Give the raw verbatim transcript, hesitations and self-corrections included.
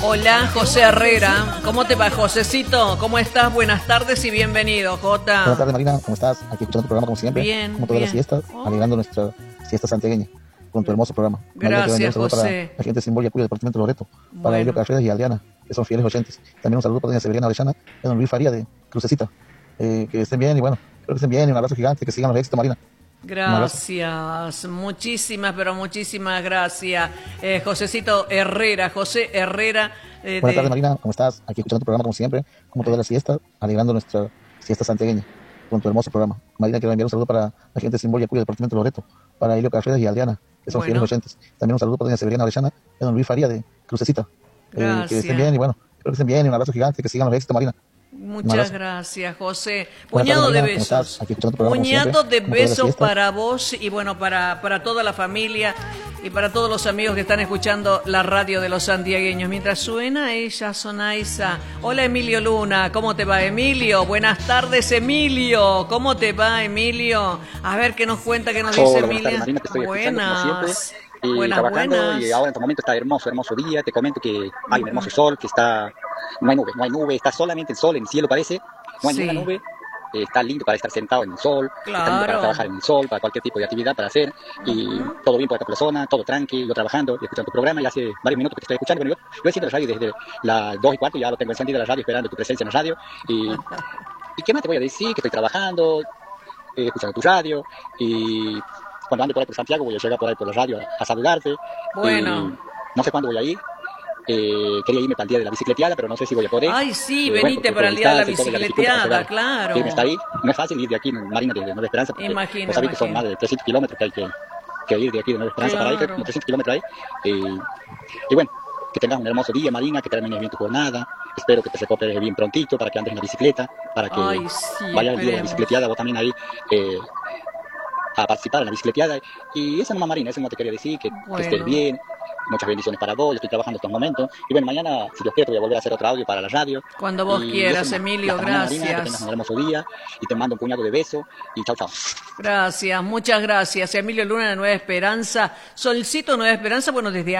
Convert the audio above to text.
Hola, José Herrera. ¿Cómo te va, Josecito? ¿Cómo estás? Buenas tardes y bienvenido, Jota. Buenas tardes, Marina. ¿Cómo estás? Aquí escuchando tu programa como siempre. Bien, como todas bien. las siestas, Oh. alegrando nuestra siesta santiagueña con tu hermoso programa. Marina, quiero enviar Gracias, un saludo José. para la gente de Simboya, Cuya, Departamento de Loreto, para Bueno. Elio Carreras y Adriana, que son fieles oyentes. También un saludo para doña Severiana Orellana y don Luis Faría de Crucecita. Eh, que estén bien y bueno, espero que estén bien y un abrazo gigante, que sigan los éxitos, Marina. Gracias, muchísimas, pero muchísimas gracias. Eh, Josecito Herrera, José Herrera. Eh, Buenas de... tardes, Marina. ¿Cómo estás? Aquí escuchando tu programa como siempre, como todas las siestas, alegrando nuestra siesta santiagueña con tu hermoso programa. Marina, quiero enviar un saludo para la gente de Simboya, Cuya, Departamento de Loreto, para Elio Carreras y Adriana, que son Bueno. fieles oyentes. También un saludo para doña Severiana Orellana y don Luis Faría de Crucecita. Eh, que estén bien y bueno, espero que estén bien y un abrazo gigante, que sigan los éxitos, Marina. Muchas gracias, José. Buenas Puñado tardes, de Marina. ¿Cómo besos. estás? Aquí escuchando tu programa como Puñado siempre, de como todas las besos siestas. para vos y bueno, para, para toda la familia y para todos los amigos que están escuchando la radio de los santiagueños. Mientras suena ella, Sonaiza. Hola, Emilio Luna. ¿Cómo te va, Emilio? Buenas tardes, Emilio. ¿Cómo te va, Emilio? A ver qué nos cuenta, qué nos dice Hola, buenas Emilia. tardes, Marina, te estoy escuchando como siempre. Buenas. Y Buenas, trabajando, buenas. y ahora en este momento está hermoso, hermoso día. Te comento que hay un hermoso sol, que está, no hay nube, no hay nube, está solamente el sol en el cielo parece, no hay Sí. ninguna nube. Eh, está lindo para estar sentado en el sol, Claro. está lindo para trabajar en el sol, para cualquier tipo de actividad para hacer, y Uh-huh. todo bien por acá por la zona, todo tranqui, yo trabajando y escuchando tu programa, y hace varios minutos que te estoy escuchando. Bueno, yo, yo enciendo la radio desde las dos y cuarto, ya lo tengo encendido la radio esperando tu presencia en la radio, y, y qué más te voy a decir, que estoy trabajando, eh, escuchando tu radio, y cuando ande por ahí por Santiago voy a llegar por ahí por la radio a, a saludarte. Bueno. Eh, no sé cuándo voy a ir. Eh, quería irme para el día de la bicicleteada, pero no sé si voy a poder. Ay, sí, Eh, venite bueno, para el día de la distancia y todo, la dificultad para bicicleteada, llegar, claro. irme hasta ahí. No es fácil ir de aquí, Marina, de Nueva Esperanza, porque Imagino, vos sabés que son imagino. más de trescientos kilómetros que hay que, que ir de aquí de Nueva Esperanza para ahí, Claro. como trescientos kilómetros ahí. Eh, y bueno, que tengas un hermoso día, Marina, que termines bien tu jornada. Espero que te recuperes bien prontito para que andes en la bicicleta, para que Ay, sí, vayas al día de la esperemos. bicicleteada, vos también ahí. Eh, a participar en la bicicleteada. Y eso nomás, Marina, eso no te quería decir, que, Bueno. que estés bien. Muchas bendiciones para vos, yo estoy trabajando estos momentos. Y bueno, mañana, si Dios quiere, te voy a volver a hacer otro audio para la radio. Cuando vos Y quieras, eso nomás. Emilio, Hasta mañana, Marina, que gracias. tengas un hermoso día. Y te mando un puñado de besos. Y chau, chau. Gracias, muchas gracias. Emilio Luna de Nueva Esperanza. Solcito Nueva Esperanza, bueno, desde